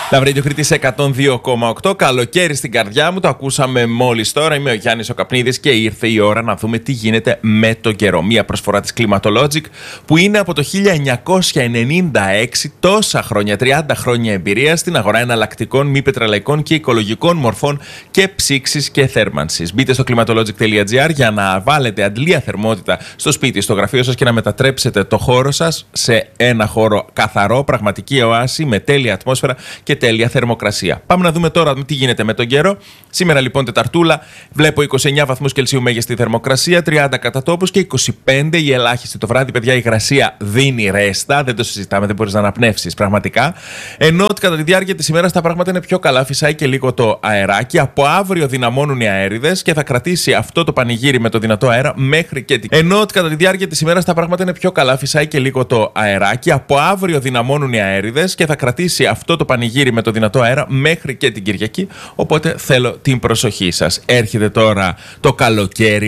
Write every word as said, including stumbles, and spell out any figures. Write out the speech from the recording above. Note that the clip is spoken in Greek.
Λαβρέντιο Κρήτης εκατόν δύο κόμμα οκτώ. Καλοκαίρι στην καρδιά μου. Το ακούσαμε μόλις τώρα. Είμαι ο Γιάννης ο Καπνίδης και ήρθε η ώρα να δούμε τι γίνεται με τον καιρό. Μία προσφορά της Climatologic που είναι από το χίλια εννιακόσια ενενήντα έξι, τόσα χρόνια, τριάντα χρόνια εμπειρία στην αγορά εναλλακτικών, μη πετρελαϊκών και οικολογικών μορφών και ψήξης και θέρμανσης. Μπείτε στο climatologic τελεία gr για να βάλετε αντλία θερμότητα στο σπίτι, στο γραφείο σας και να μετατρέψετε το χώρο σας σε ένα χώρο καθαρό, πραγματική οάση με τέλεια ατμόσφαιρα και τέλεια θερμοκρασία. Πάμε να δούμε τώρα τι γίνεται με τον καιρό. Σήμερα λοιπόν Τεταρτούλα, βλέπω είκοσι εννέα βαθμούς Κελσίου μέγιστη θερμοκρασία, τριάντα κατά τόπους και είκοσι πέντε η ελάχιστη. Το βράδυ, παιδιά, η υγρασία δίνει ρέστα, δεν το συζητάμε, δεν μπορείς να αναπνεύσεις πραγματικά. Ενώ κατά τη διάρκεια της ημέρας τα πράγματα είναι πιο καλά, φυσάει και λίγο το αεράκι. Από αύριο δυναμώνουν οι αέριδες και θα κρατήσει αυτό το πανηγύρι με το δυνατό αέρα μέχρι και την. Ενώ κατά τη διάρκεια της ημέρας τα πράγματα είναι πιο καλά, φυσάει και λίγο το αεράκι. Από αύριο δυναμώνουν οι αέριδες και θα κρατήσει αυτό το πανηγύρι με το δυνατό αέρα μέχρι και την Κυριακή. Οπότε θέλω την προσοχή σας. Έρχεται τώρα το καλοκαίρι.